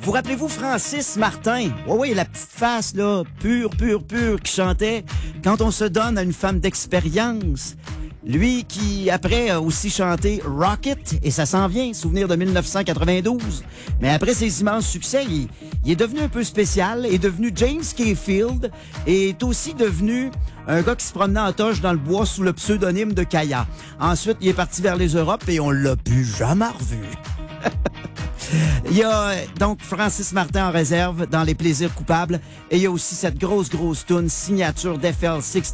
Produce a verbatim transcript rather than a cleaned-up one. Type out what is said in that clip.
Vous rappelez-vous Francis Martin? Oui, oui, la petite face, là, pure, pure, pure, qui chantait « Quand on se donne à une femme d'expérience ». Lui qui, après, a aussi chanté Rocket, et ça s'en vient, souvenir de mille neuf cent quatre-vingt-douze. Mais après ses immenses succès, il, il est devenu un peu spécial, est devenu James Kayfield, et est aussi devenu un gars qui se promenait en toge dans le bois sous le pseudonyme de Kaya. Ensuite, il est parti vers les Europes et on l'a plus jamais revu. Il y a donc Francis Martin en réserve dans Les Plaisirs coupables, et il y a aussi cette grosse, grosse toune signature d'F L